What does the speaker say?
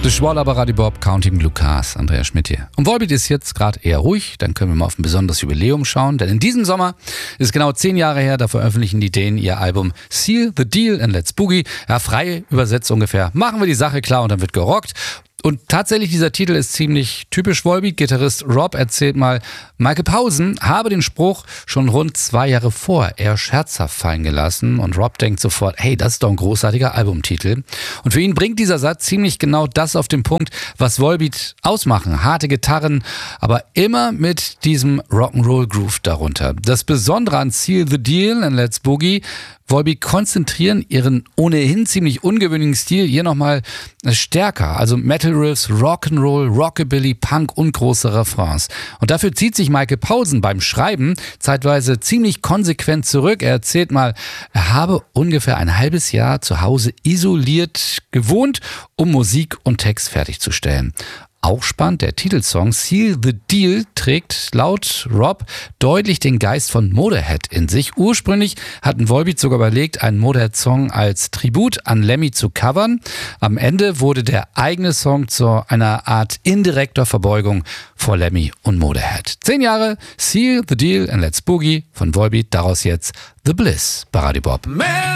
The Schwaller bei Radio Bob, Counting Blue Cars, Andreas Schmidt hier. Und Volbeat ist jetzt gerade eher ruhig, dann können wir mal auf ein besonderes Jubiläum schauen, denn in diesem Sommer ist genau 10 Jahre her, da veröffentlichen die Dänen ihr Album Seal the Deal and Let's Boogie. Ja, frei übersetzt ungefähr, machen wir die Sache klar und dann wird gerockt. Und tatsächlich, dieser Titel ist ziemlich typisch Volbeat. Gitarrist Rob erzählt mal, Michael Pausen habe den Spruch schon rund 2 Jahre vor eher scherzhaft fallen gelassen. Und Rob denkt sofort, hey, das ist doch ein großartiger Albumtitel. Und für ihn bringt dieser Satz ziemlich genau das auf den Punkt, was Volbeat ausmachen. Harte Gitarren, aber immer mit diesem Rock'n'Roll-Groove darunter. Das Besondere an Seal the Deal and Let's Boogie: Volbeat konzentrieren ihren ohnehin ziemlich ungewöhnlichen Stil hier nochmal stärker. Also Metal-Riffs, Rock'n'Roll, Rockabilly, Punk und große Refrains. Und dafür zieht sich Michael Pausen beim Schreiben zeitweise ziemlich konsequent zurück. Er erzählt mal, er habe ungefähr ein halbes Jahr zu Hause isoliert gewohnt, um Musik und Text fertigzustellen. Auch spannend, der Titelsong Seal the Deal trägt laut Rob deutlich den Geist von Motorhead in sich. Ursprünglich hatten Volbeat sogar überlegt, einen Motorhead-Song als Tribut an Lemmy zu covern. Am Ende wurde der eigene Song zu einer Art indirekter Verbeugung vor Lemmy und Motorhead. 10 Jahre Seal the Deal and Let's Boogie von Volbeat, daraus jetzt The Bliss bei Radio Bob.